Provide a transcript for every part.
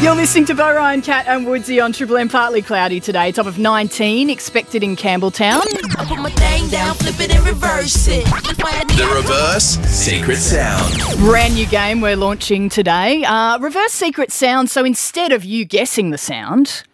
You're listening to Bo Ryan, Cat and Woodsy on Triple M. Partly cloudy today. Top of 19 expected in Campbelltown. I put my thing down, flip it and reverse it. The Reverse Secret Sound. Brand new game we're launching today. Reverse Secret Sound. So instead of you guessing the sound,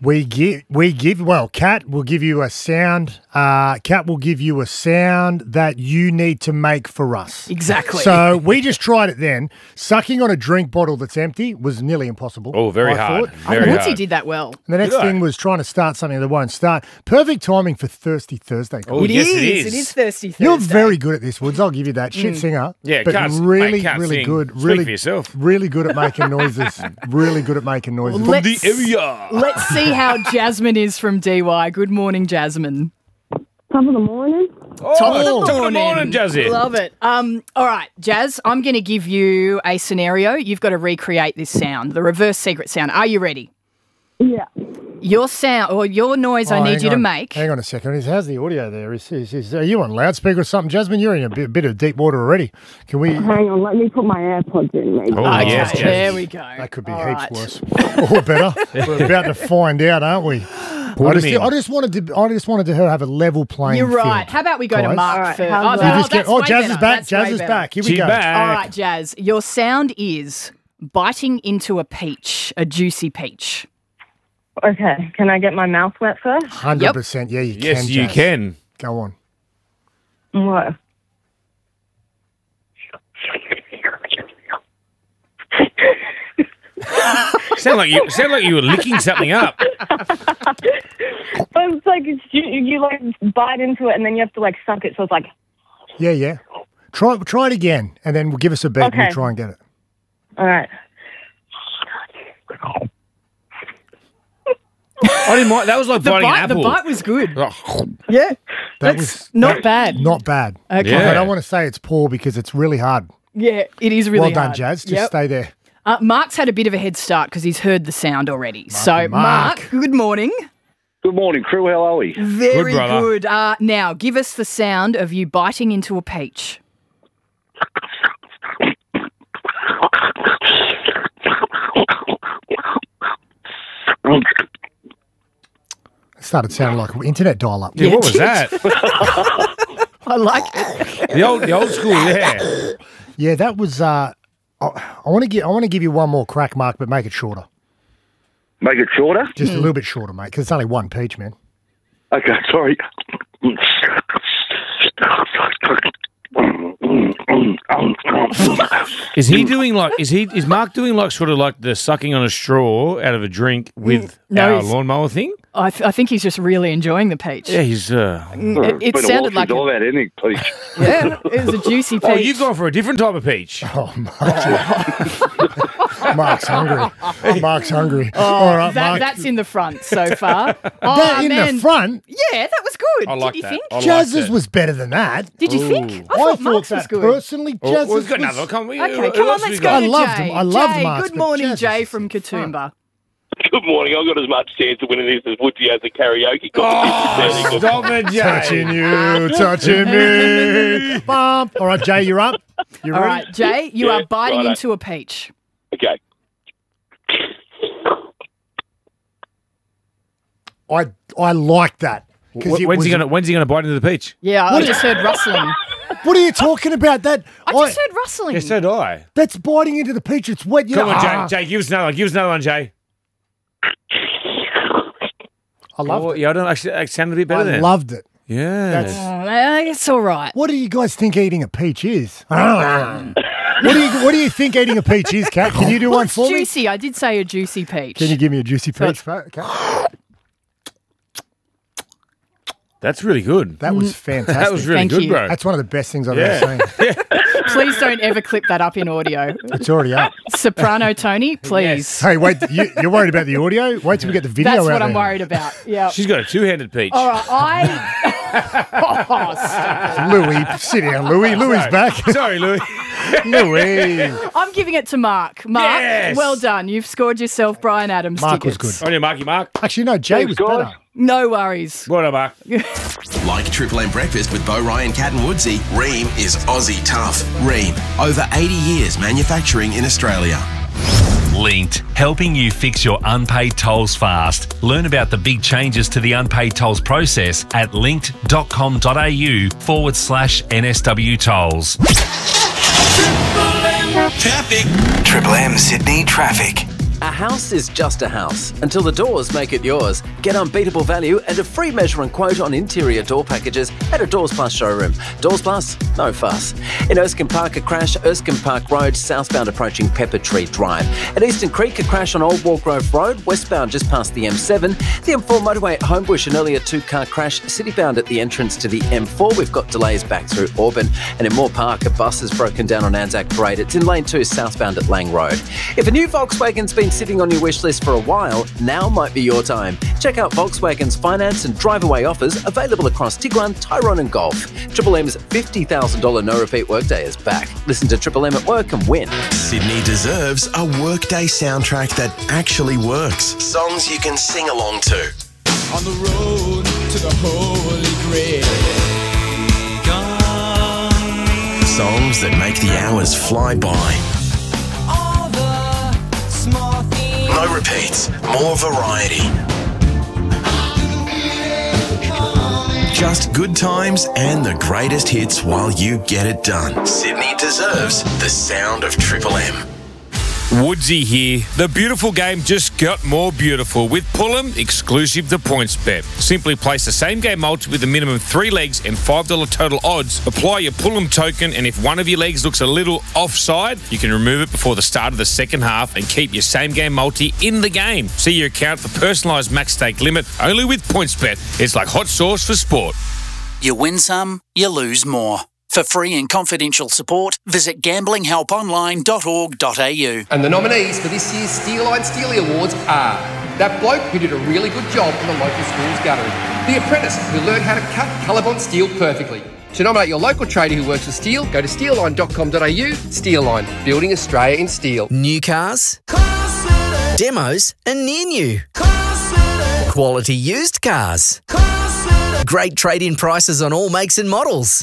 Cat will give you a sound. Cat will give you a sound that you need to make for us. exactly. So we just tried it then. Sucking on a drink bottle that's empty was nearly impossible. Oh, very I hard. thought. Very Woodsy hard. did that well. The next Did I? thing was trying to start something that won't start. Perfect timing for Thirsty Thursday. Oh, It yes, is. it is. It is Thirsty Thursday. You're very good at this, Woods. I'll give you that. Shit singer. Yeah, but can't- really, mate, can't really sing. good. Speak Really, for yourself. really good at making noises. Really good at making noises. Let's- The area. Let's see how Jasmine is from DY. Good morning, Jasmine. Top of the morning. Top of the Top of the morning, Jazzy. Love it. All right, Jazz, I'm going to give you a scenario. You've got to recreate this sound, the reverse secret sound. Are you ready? Yeah. Your sound or your noise I need hang you to on. make. Hang on a second. How's the audio there? Are you on loudspeaker or something, Jasmine? You're in a bit of deep water already. Can we? Hang on, let me put my AirPods in, maybe. Oh, Okay, yes, yes. there we go. That could be All heaps right. worse or better. We're about to find out, aren't we? Put I 'em in. just wanted to have a level playing You're field. right. How about we go to guys. Mark All right, first? how's Oh, that? You just that's get, way Jazz is better. back. That's Jazz way is better. back. Here we She's go. back. All right, Jazz. Your sound is biting into a peach, a juicy peach. Okay, can I get my mouth wet first? 100%. Yeah, you can. Yes, you Jazz. can. Go on. What? Sound like you were licking something up. It's like you like bite into it and then you have to like suck it, so it's like, Yeah. Try it again, and then we'll give us a beat and Okay. we'll try and get it. all right. I didn't mind. That was like biting an The apple. bite was good. Oh, Yeah. That That's not bad. Not bad. Okay. Yeah. I don't want to say it's poor because it's really hard. Yeah, it is really Well done, hard. Jazz. Just Yep. stay there. Mark's had a bit of a head start because he's heard the sound already. So, Mark. Mark, good morning. Good morning, crew. How are we? Very brother. good. Now, give us the sound of you biting into a peach. It started sounding like internet dial-up. yeah, what was that? I like it. The old school, yeah. Yeah, that was. I want to give you one more crack, Mark, but make it shorter. Make it shorter? Just a little bit shorter, mate, because it's only one peach, man. Okay, sorry. Is he doing like? Is Mark doing like sort of like the sucking on a straw out of a drink with No, our he's- lawnmower thing? I think he's just really enjoying the peach. Yeah, he's. It sounded like all that any peach. yeah, it was a juicy peach. Oh, you've gone for a different type of peach. Oh, Mark's hungry. Mark's hungry. All right, Mark. That's in the front so far. Oh, That in man. the front, Yeah, that was good. I like Did you that. think? I like Jazz's that. was better than that. Did you think? I thought Mark's was that good. personally, Oh, Jazz's well, we've got was- another. Come on, Okay, who come on, else let's we go got? to I loved Jay. him. I loved Jay, Mark's, good but morning, Jazz's Jay is from Katoomba. Good morning. I've got as much chance of winning this as Woodsy has a karaoke Oh, competition. stop it, Jay. Touching you, touching me. Bump. All right, Jay, you're up. You All ready? right, Jay, you Yeah, are biting righto. into a peach. Okay. I like that. 'Cause it When's he was- gonna bite into the peach? Yeah, I just heard rustling. What are you talking about? That I just heard rustling. Yeah, so did I. that's biting into the peach. It's wet. You Come know, on, Jay. Jay, give us another one. Give us another one, Jay. I loved Oh, it. yeah, I don't actually. It sounded a bit better I then. loved it. Yeah. It's all right. What do you guys think eating a peach is? What do you think eating a peach is, Kat? Can you do one It's for me? juicy. I did say a juicy peach. Can you give me a juicy peach, Kat? That's really good. That was fantastic. That was really Thank good, you. bro. That's one of the best things I've Yeah. ever seen. Please don't ever clip that up in audio. It's already up. Soprano Tony, please. Hey, wait, you're worried about the audio? Wait till we get the video That's out what I'm there. worried about. Yeah. She's got a two-handed peach. All right, Oh, stop it. Louis, sit down, Louis. Louis back. Sorry, Louis. Louis. I'm giving it to Mark. Mark, Yes. well done. You've scored yourself Brian Adams Mark was tickets. good. On your Marky Mark. Actually, no, Jay Thanks, was guys. better. No worries. Well done, Mark. Like Triple M Breakfast with Bo Ryan, Cat and Woodsy, Ream is Aussie tough. Ream, over 80 years manufacturing in Australia. Linked, helping you fix your unpaid tolls fast. Learn about the big changes to the unpaid tolls process at linked.com.au/NSW tolls. Traffic. Triple M Sydney traffic. A house is just a house until the doors make it yours. Get unbeatable value and a free measure and quote on interior door packages at a Doors Plus showroom. Doors Plus, no fuss. In Erskine Park, a crash, Erskine Park Road, southbound approaching Pepper Tree Drive. At Eastern Creek, a crash on Old Walgrove Road, westbound just past the M7. The M4 motorway at Homebush, an earlier two-car crash, citybound at the entrance to the M4. We've got delays back through Auburn. And in Moore Park, a bus has broken down on Anzac Parade. It's in lane 2, southbound at Lang Road. If a new Volkswagen's been sitting on your wish list for a while, now might be your time. Check out Volkswagen's finance and drive-away offers available across Tiguan, Tyrone and Golf. Triple M's $50,000 no-repeat workday is back. Listen to Triple M at work and win. Sydney deserves a workday soundtrack that actually works. Songs you can sing along to. On the road to the Holy Grail. Songs that make the hours fly by. No repeats, more variety. Just good times and the greatest hits while you get it done. Sydney deserves the sound of Triple M. Woodsy here. The beautiful game just got more beautiful with Pullum exclusive to PointsBet. Simply place the same game multi with a minimum 3 legs and $5 total odds. Apply your Pullum token, and if one of your legs looks a little offside, you can remove it before the start of the second half and keep your same game multi in the game. See your account for personalised max stake limit only with PointsBet. It's like hot sauce for sport. You win some, you lose more. For free and confidential support, visit gamblinghelponline.org.au. And the nominees for this year's Steeline Steely Awards are that bloke who did a really good job in the local school's guttering, the apprentice who learned how to cut Colorbond steel perfectly. To nominate your local trader who works with steel, go to steelline.com.au. Steelline, building Australia in steel. New cars, demos and near new, quality used cars, great trade-in prices on all makes and models.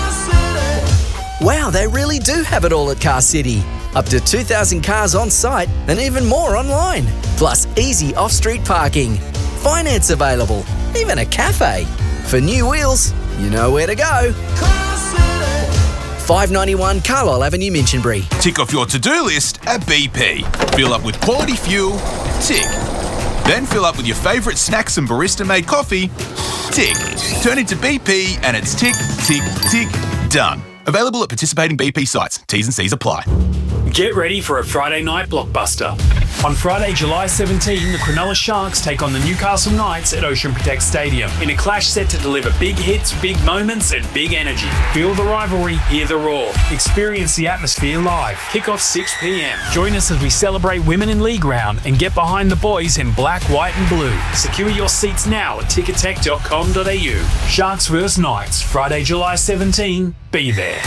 Wow, they really do have it all at Car City. Up to 2,000 cars on site and even more online. Plus easy off-street parking. Finance available. Even a cafe. For new wheels, you know where to go. 591 Carlisle Avenue, Minchinbury. Tick off your to-do list at BP. Fill up with quality fuel. Tick. Then fill up with your favourite snacks and barista-made coffee. Tick. Turn into BP and it's tick, tick, tick, done. Available at participating BP sites. T's and C's apply. Get ready for a Friday night blockbuster. On Friday, July 17, the Cronulla Sharks take on the Newcastle Knights at Ocean Protect Stadium in a clash set to deliver big hits, big moments and big energy. Feel the rivalry, hear the roar. Experience the atmosphere live. Kick-off 6 p.m. Join us as we celebrate women in league round and get behind the boys in black, white and blue. Secure your seats now at tickettech.com.au. Sharks vs Knights, Friday, July 17. Be there.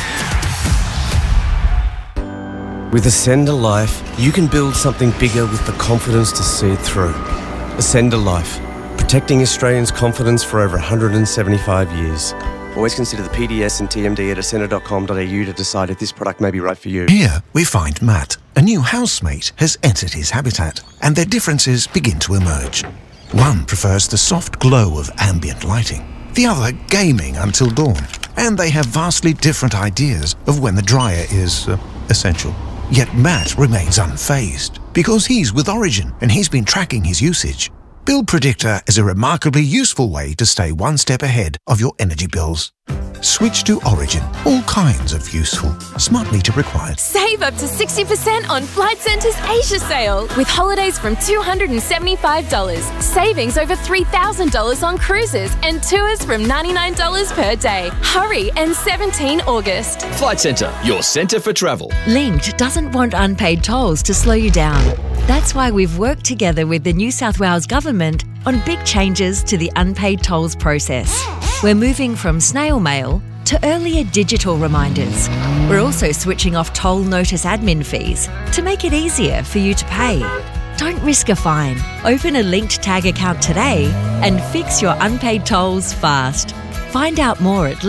With Ascender Life, you can build something bigger with the confidence to see it through. Ascender Life, protecting Australians' confidence for over 175 years. Always consider the PDS and TMD at ascender.com.au to decide if this product may be right for you. Here we find Matt. A new housemate has entered his habitat, and their differences begin to emerge. One prefers the soft glow of ambient lighting, the other gaming until dawn, and they have vastly different ideas of when the dryer is essential. Yet Matt remains unfazed because he's with Origin and he's been tracking his usage. Bill Predictor is a remarkably useful way to stay one step ahead of your energy bills. Switch to Origin. All kinds of useful. Smart meter required. Save up to 60% on Flight Centre's Asia sale with holidays from $275. Savings over $3,000 on cruises and tours from $99 per day. Hurry, and 17 August. Flight Centre, your centre for travel. Linked doesn't want unpaid tolls to slow you down. That's why we've worked together with the New South Wales Government on big changes to the unpaid tolls process. We're moving from snail mail to earlier digital reminders. We're also switching off toll notice admin fees to make it easier for you to pay. Don't risk a fine. Open a Linked Tag account today and fix your unpaid tolls fast. Find out more at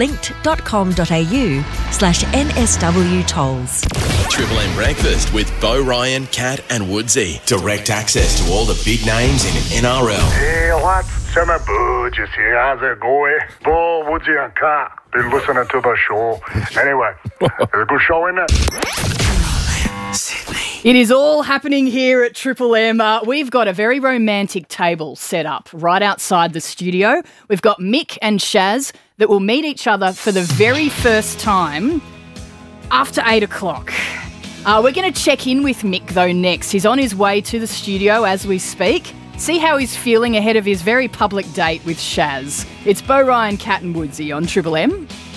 linked.com.au/NSW Tolls. Triple M Breakfast with Bo Ryan, Cat and Woodsy. Direct access to all the big names in NRL. Hey, what's Summer Burgess here? How's it going? Bo, Woodsy and Cat. Been listening to the show. Anyway, it's a good show, isn't it? It is all happening here at Triple M. We've got a very romantic table set up right outside the studio. We've got Mick and Shaz that will meet each other for the very first time after 8 o'clock. We're going to check in with Mick, though, next. He's on his way to the studio as we speak. See how he's feeling ahead of his very public date with Shaz. It's Bo Ryan, Cat and Woodsy on Triple M.